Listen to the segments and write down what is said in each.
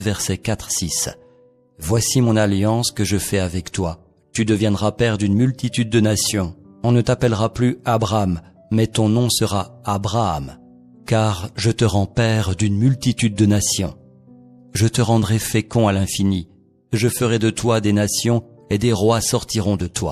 versets 4-6. « Voici mon alliance que je fais avec toi. Tu deviendras père d'une multitude de nations. On ne t'appellera plus Abraham, mais ton nom sera Abraham, car je te rends père d'une multitude de nations. Je te rendrai fécond à l'infini. Je ferai de toi des nations et des rois sortiront de toi. »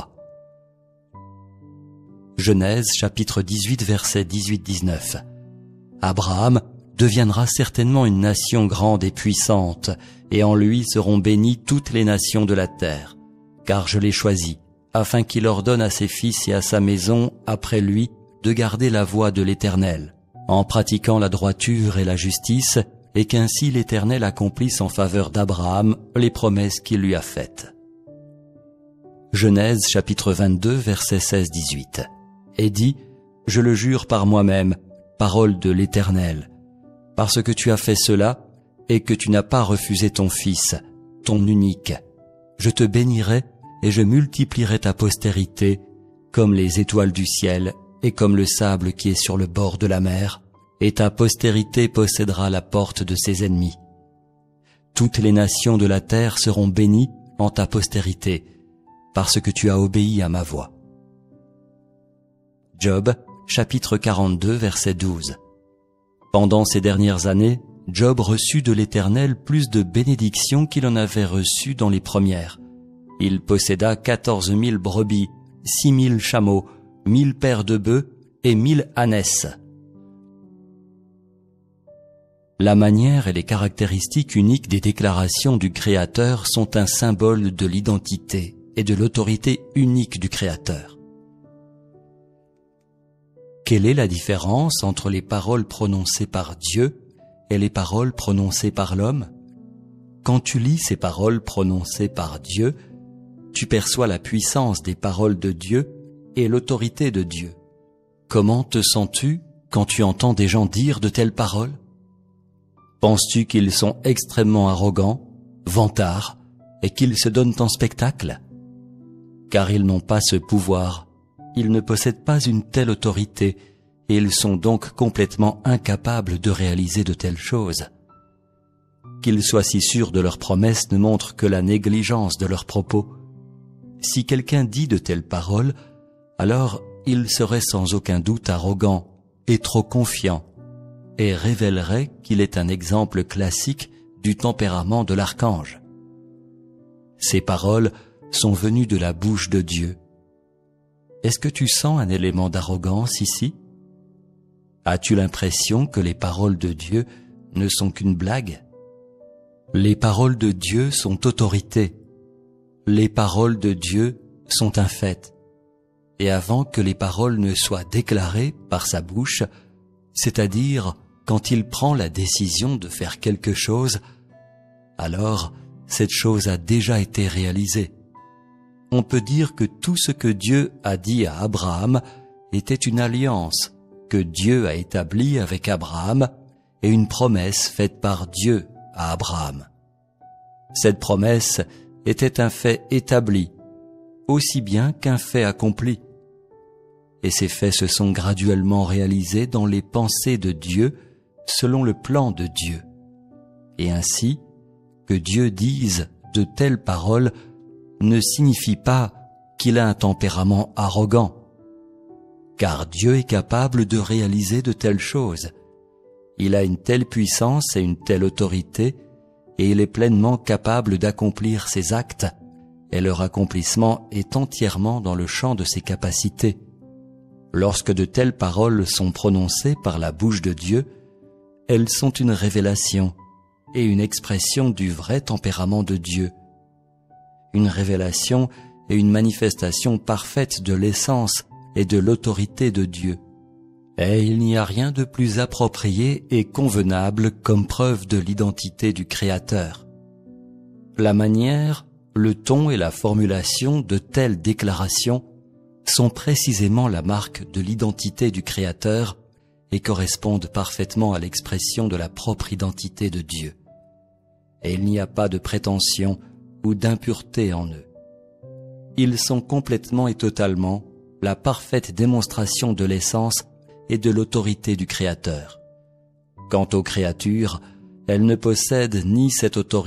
Genèse chapitre 18 versets 18-19. Abraham deviendra certainement une nation grande et puissante, et en lui seront bénies toutes les nations de la terre, car je l'ai choisi, afin qu'il ordonne à ses fils et à sa maison, après lui, de garder la voie de l'Éternel, en pratiquant la droiture et la justice, et qu'ainsi l'Éternel accomplisse en faveur d'Abraham les promesses qu'il lui a faites. Genèse chapitre 22 versets 16-18. Et dit, « Je le jure par moi-même, parole de l'Éternel, parce que tu as fait cela, et que tu n'as pas refusé ton fils, ton unique. Je te bénirai et je multiplierai ta postérité, comme les étoiles du ciel et comme le sable qui est sur le bord de la mer, et ta postérité possédera la porte de ses ennemis. Toutes les nations de la terre seront bénies en ta postérité, parce que tu as obéi à ma voix. » Job, chapitre 42, verset 12. Pendant ces dernières années, Job reçut de l'Éternel plus de bénédictions qu'il en avait reçues dans les premières. Il posséda 14 000 brebis, 6 000 chameaux, 1000 paires de bœufs et 1000 ânesses. La manière et les caractéristiques uniques des déclarations du Créateur sont un symbole de l'identité et de l'autorité unique du Créateur. Quelle est la différence entre les paroles prononcées par Dieu et les paroles prononcées par l'homme? Quand tu lis ces paroles prononcées par Dieu, tu perçois la puissance des paroles de Dieu et l'autorité de Dieu. Comment te sens-tu quand tu entends des gens dire de telles paroles? Penses-tu qu'ils sont extrêmement arrogants, vantards, et qu'ils se donnent en spectacle? Car ils n'ont pas ce pouvoir. Ils ne possèdent pas une telle autorité et ils sont donc complètement incapables de réaliser de telles choses. Qu'ils soient si sûrs de leurs promesses ne montre que la négligence de leurs propos. Si quelqu'un dit de telles paroles, alors il serait sans aucun doute arrogant et trop confiant et révélerait qu'il est un exemple classique du tempérament de l'archange. Ces paroles sont venues de la bouche de Dieu. Est-ce que tu sens un élément d'arrogance ici? As-tu l'impression que les paroles de Dieu ne sont qu'une blague? Les paroles de Dieu sont autorité. Les paroles de Dieu sont un fait. Et avant que les paroles ne soient déclarées par sa bouche, c'est-à-dire quand il prend la décision de faire quelque chose, alors cette chose a déjà été réalisée. On peut dire que tout ce que Dieu a dit à Abraham était une alliance que Dieu a établie avec Abraham et une promesse faite par Dieu à Abraham. Cette promesse était un fait établi, aussi bien qu'un fait accompli. Et ces faits se sont graduellement réalisés dans les pensées de Dieu selon le plan de Dieu. Et ainsi, que Dieu dise de telles paroles ne signifie pas qu'il a un tempérament arrogant, car Dieu est capable de réaliser de telles choses. Il a une telle puissance et une telle autorité, et il est pleinement capable d'accomplir ses actes, et leur accomplissement est entièrement dans le champ de ses capacités. Lorsque de telles paroles sont prononcées par la bouche de Dieu, elles sont une révélation et une expression du vrai tempérament de Dieu. Une révélation et une manifestation parfaite de l'essence et de l'autorité de Dieu. Et il n'y a rien de plus approprié et convenable comme preuve de l'identité du Créateur. La manière, le ton et la formulation de telles déclarations sont précisément la marque de l'identité du Créateur et correspondent parfaitement à l'expression de la propre identité de Dieu. Et il n'y a pas de prétention ou d'impureté en eux. Ils sont complètement et totalement la parfaite démonstration de l'essence et de l'autorité du Créateur. Quant aux créatures, Elle ne possède ni cette autorité